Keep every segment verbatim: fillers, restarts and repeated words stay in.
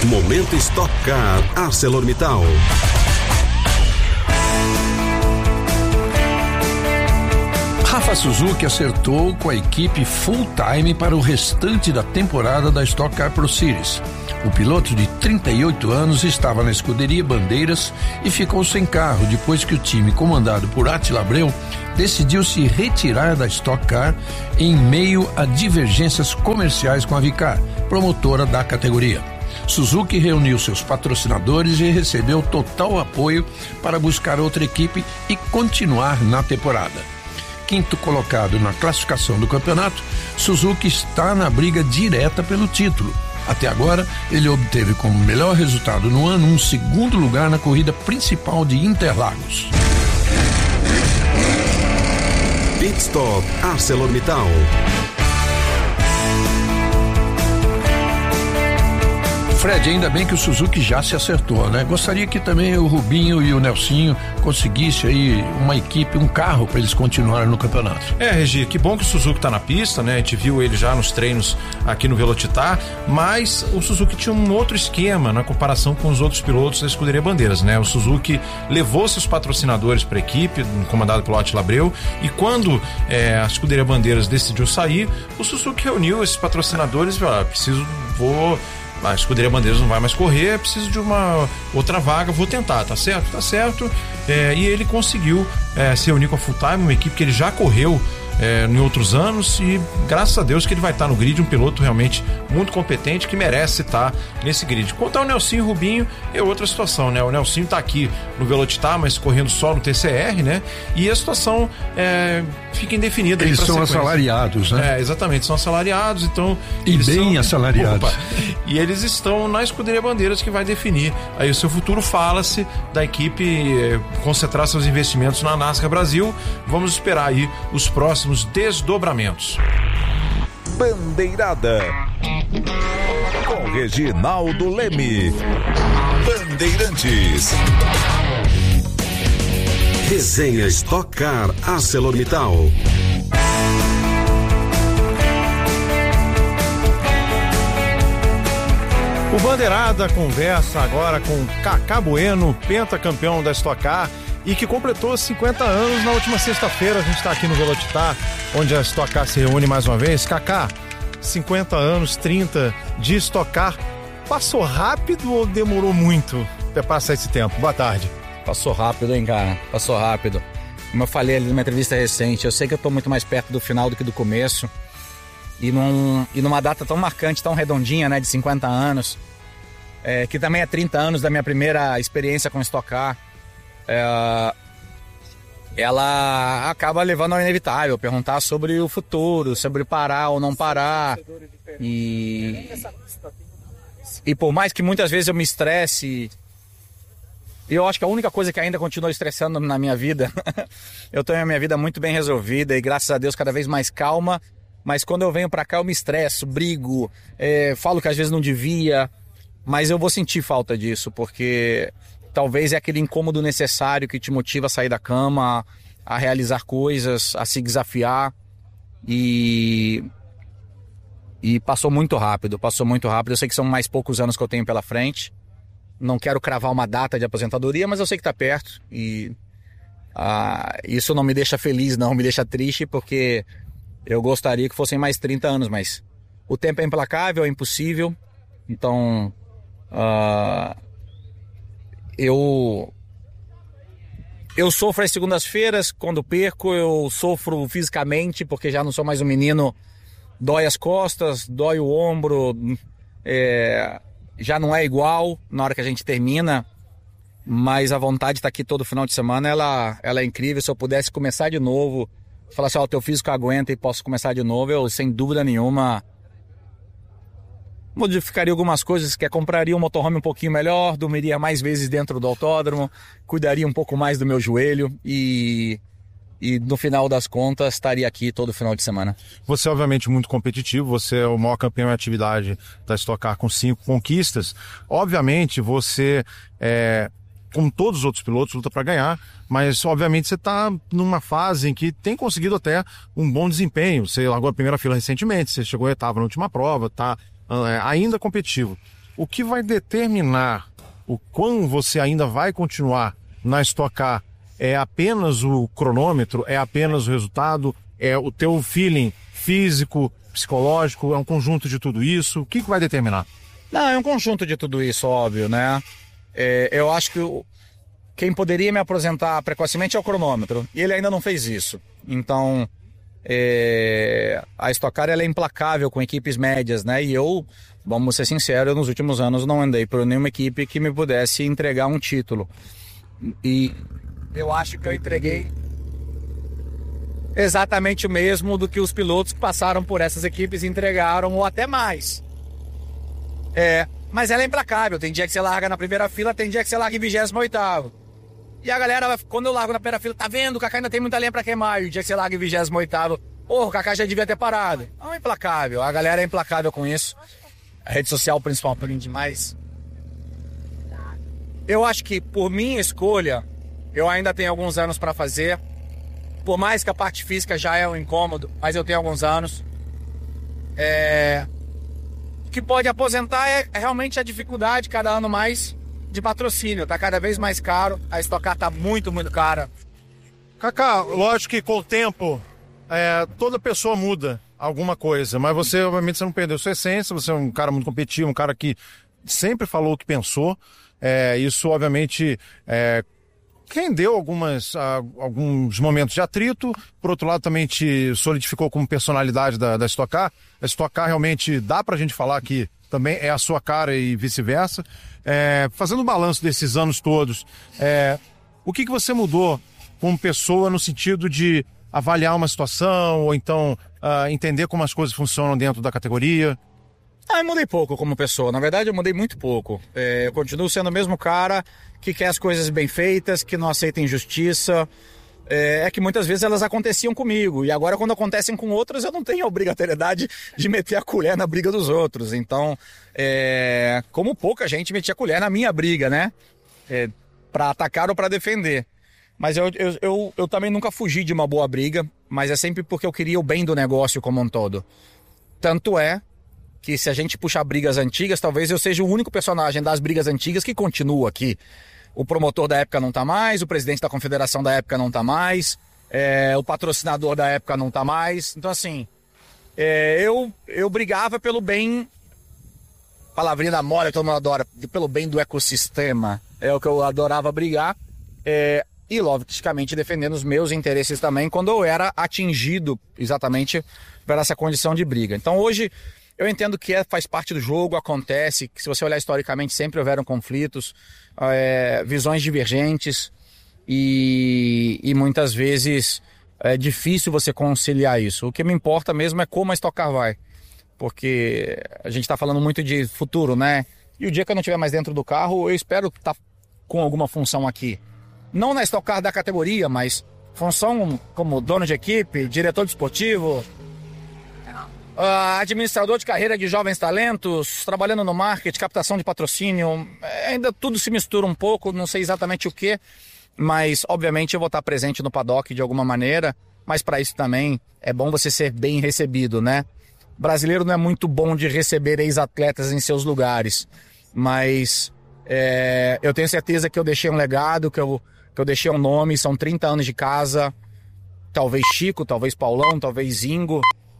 Momento Stock Car ArcelorMittal. Rafa Suzuki acertou com a equipe full-time para o restante da temporada da Stock Car Pro Series. O piloto de trinta e oito anos estava na escuderia Bandeiras e ficou sem carro depois que o time comandado por Attila Abreu decidiu se retirar da Stock Car em meio a divergências comerciais com a Vicar, promotora da categoria. Suzuki reuniu seus patrocinadores e recebeu total apoio para buscar outra equipe e continuar na temporada. Quinto colocado na classificação do campeonato, Suzuki está na briga direta pelo título. Até agora, ele obteve como melhor resultado no ano um segundo lugar na corrida principal de Interlagos. Pit Stop ArcelorMittal. Fred, ainda bem que o Suzuki já se acertou, né? Gostaria que também o Rubinho e o Nelsinho conseguissem aí uma equipe, um carro para eles continuarem no campeonato. É, Regi, que bom que o Suzuki tá na pista, né? A gente viu ele já nos treinos aqui no Velocitar, mas o Suzuki tinha um outro esquema na comparação com os outros pilotos da escuderia Bandeiras, né? O Suzuki levou seus patrocinadores para a equipe, comandado pelo Attila Abreu, e quando é, a escuderia Bandeiras decidiu sair, o Suzuki reuniu esses patrocinadores e falou, ah, preciso, vou... a escuderia Bandeiras não vai mais correr, preciso de uma outra vaga, vou tentar, tá certo? Tá certo. É, e ele conseguiu é, se reunir com a Full Time, uma equipe que ele já correu é, em outros anos, e graças a Deus que ele vai estar no grid, um piloto realmente muito competente que merece estar nesse grid. Quanto ao Nelsinho e Rubinho, é outra situação, né? O Nelsinho tá aqui no Velocitar, mas correndo só no T C R, né? E a situação é, fica indefinida. Eles são assalariados, né? É, exatamente, são assalariados, então... E bem são... assalariados. Opa, e eles estão na escuderia Bandeiras, que vai definir aí o seu futuro. Fala-se da equipe eh, concentrar seus investimentos na NASCAR Brasil. Vamos esperar aí os próximos desdobramentos. Bandeirada com Reginaldo Leme. Bandeirantes. Resenha Stock Car ArcelorMittal. O Bandeirada conversa agora com Cacá Bueno, pentacampeão da Stock Car e que completou cinquenta anos na última sexta-feira. A gente está aqui no Velocitar, onde a Stock Car se reúne mais uma vez. Cacá, cinquenta anos, trinta de Stock Car. Passou rápido ou demorou muito até passar esse tempo? Boa tarde. Passou rápido, hein, cara? Passou rápido. Como eu falei ali numa entrevista recente, eu sei que eu tô muito mais perto do final do que do começo. E, num, e numa data tão marcante, tão redondinha, né, de cinquenta anos, é, que também é trinta anos da minha primeira experiência com Stock Car, é, ela acaba levando ao inevitável, perguntar sobre o futuro, sobre parar ou não parar. E, e por mais que muitas vezes eu me estresse, eu acho que a única coisa que ainda continua estressando na minha vida, eu tenho a minha vida muito bem resolvida e graças a Deus cada vez mais calma. Mas quando eu venho pra cá eu me estresso, brigo, é, falo que às vezes não devia, mas eu vou sentir falta disso, porque talvez é aquele incômodo necessário que te motiva a sair da cama, a realizar coisas, a se desafiar, e, e passou muito rápido, passou muito rápido. Eu sei que são mais poucos anos que eu tenho pela frente, não quero cravar uma data de aposentadoria, mas eu sei que tá perto, e ah, isso não me deixa feliz, não me deixa triste, porque... eu gostaria que fossem mais trinta anos, mas o tempo é implacável, é impossível. Então, uh, eu, eu sofro às segundas-feiras, quando perco, eu sofro fisicamente, porque já não sou mais um menino, dói as costas, dói o ombro, é, já não é igual na hora que a gente termina, mas a vontade de estar aqui todo final de semana, ela, ela é incrível. Se eu pudesse começar de novo, falar assim, ó, o teu físico aguenta e posso começar de novo, eu sem dúvida nenhuma modificaria algumas coisas, que é, compraria um motorhome um pouquinho melhor, dormiria mais vezes dentro do autódromo, cuidaria um pouco mais do meu joelho e, e no final das contas estaria aqui todo final de semana. Você é obviamente muito competitivo, você é o maior campeão em atividade da Stock Car com cinco conquistas. Obviamente você é... como todos os outros pilotos, luta para ganhar, mas obviamente você está numa fase em que tem conseguido até um bom desempenho. Você largou a primeira fila recentemente, você chegou à oitava na última prova, está é, ainda competitivo. o que vai determinar o quão você ainda vai continuar na Stock Car é apenas o cronômetro, é apenas o resultado, é o teu feeling físico, psicológico, é um conjunto de tudo isso? O que, que vai determinar? Não, é um conjunto de tudo isso, óbvio, né? É, eu acho que o, quem poderia me aposentar precocemente é o cronômetro, e ele ainda não fez isso. Então, é, a Stock Car ela é implacável com equipes médias, né? E eu, vamos ser sinceros, eu, nos últimos anos não andei por nenhuma equipe que me pudesse entregar um título. E eu acho que eu entreguei exatamente o mesmo do que os pilotos que passaram por essas equipes entregaram, ou até mais. É, mas ela é implacável. Tem dia que você larga na primeira fila, tem dia que você larga em vigésimo oitavo. E a galera, quando eu largo na primeira fila, tá vendo? O Kaká ainda tem muita lenha pra queimar. E o dia que você larga em vigésimo oitavo, porra, o Kaká já devia ter parado. Não é implacável. A galera é implacável com isso. A rede social principalmente demais. Eu acho que por minha escolha, eu ainda tenho alguns anos para fazer. Por mais que a parte física já é um incômodo, mas eu tenho alguns anos. É... O que pode aposentar é realmente a dificuldade cada ano mais de patrocínio. Tá cada vez mais caro. A Stock Car tá muito, muito cara. Kaká, lógico que com o tempo é, toda pessoa muda alguma coisa, mas você, obviamente, você não perdeu sua essência. Você é um cara muito competitivo, um cara que sempre falou o que pensou. É, isso, obviamente, é, rendeu algumas, a, alguns momentos de atrito. Por outro lado, também te solidificou como personalidade da, da Stock Car. A Stock Car realmente dá pra gente falar que também é a sua cara e vice-versa. É, fazendo um balanço desses anos todos, é, o que, que você mudou como pessoa no sentido de avaliar uma situação ou então uh, entender como as coisas funcionam dentro da categoria? Ah, eu mudei pouco como pessoa. Na verdade, eu mudei muito pouco. É, eu continuo sendo o mesmo cara que quer as coisas bem feitas, que não aceita injustiça. É, é que muitas vezes elas aconteciam comigo. E agora, quando acontecem com outros, eu não tenho a obrigatoriedade de meter a colher na briga dos outros. Então, é, como pouca gente metia a colher na minha briga, né? É, para atacar ou para defender. Mas eu, eu, eu, eu também nunca fugi de uma boa briga, mas é sempre porque eu queria o bem do negócio como um todo. Tanto é que se a gente puxar brigas antigas, talvez eu seja o único personagem das brigas antigas que continua aqui. O promotor da época não tá mais, o presidente da confederação da época não tá mais, é, o patrocinador da época não tá mais. Então, assim, é, eu, eu brigava pelo bem, palavrinha da moda que todo mundo adora, pelo bem do ecossistema. É o que eu adorava brigar. É, e, logicamente, defendendo os meus interesses também, quando eu era atingido exatamente por essa condição de briga. Então, hoje, eu entendo que é, faz parte do jogo, acontece, que se você olhar historicamente sempre houveram conflitos, é, visões divergentes e, e muitas vezes é difícil você conciliar isso. O que me importa mesmo é como a Stock Car vai, porque a gente está falando muito de futuro, né? E o dia que eu não estiver mais dentro do carro, eu espero estar tá com alguma função aqui. Não na Stock Car da categoria, mas função como dono de equipe, diretor desportivo, Uh, administrador de carreira de jovens talentos, trabalhando no marketing, captação de patrocínio, ainda tudo se mistura um pouco, não sei exatamente o que, mas obviamente eu vou estar presente no paddock de alguma maneira, mas para isso também é bom você ser bem recebido, né? O brasileiro não é muito bom de receber ex-atletas em seus lugares, mas é, eu tenho certeza que eu deixei um legado, que eu, que eu deixei um nome, são trinta anos de casa, talvez Chico, talvez Paulão, talvez Ingo.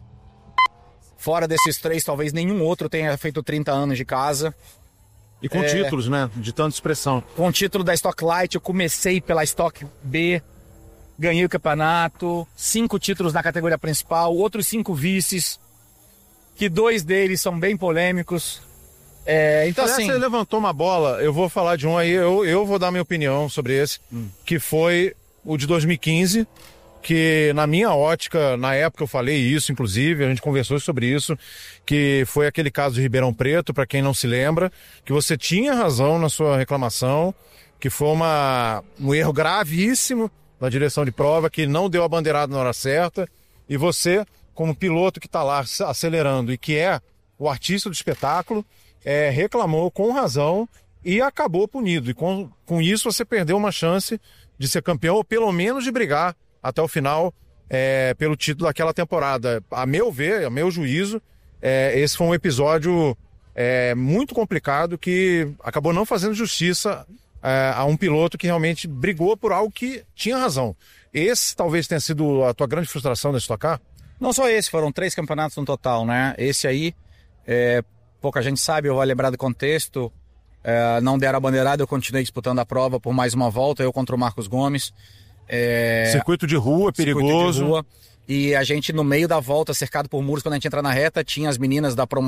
Fora desses três, talvez nenhum outro tenha feito trinta anos de casa. E com é... títulos, né? De tanta expressão. Com o título da Stock Light, eu comecei pela Stock B, ganhei o campeonato, cinco títulos na categoria principal, outros cinco vices, que dois deles são bem polêmicos. É, então, Aliás, assim... você levantou uma bola, eu vou falar de um aí, eu, eu vou dar minha opinião sobre esse, hum. que foi o de dois mil e quinze, que na minha ótica, na época eu falei isso, inclusive, a gente conversou sobre isso, que foi aquele caso de Ribeirão Preto, para quem não se lembra, que você tinha razão na sua reclamação, que foi uma, um erro gravíssimo da direção de prova, que não deu a bandeirada na hora certa, e você, como piloto que está lá acelerando e que é o artista do espetáculo, é, reclamou com razão e acabou punido. E com, com isso você perdeu uma chance de ser campeão, ou pelo menos de brigar até o final é, pelo título daquela temporada. A meu ver, a meu juízo, é, esse foi um episódio é, muito complicado que acabou não fazendo justiça é, a um piloto que realmente brigou por algo que tinha razão. Esse talvez tenha sido a tua grande frustração da Stock Car? Não só esse, foram três campeonatos no total, né? Esse aí, é, pouca gente sabe, eu vou lembrar do contexto. É, não deram a bandeirada, eu continuei disputando a prova por mais uma volta, eu contra o Marcos Gomes. É, circuito de rua, perigoso. De rua, e a gente, no meio da volta, cercado por muros, quando a gente entra na reta, tinha as meninas da promoção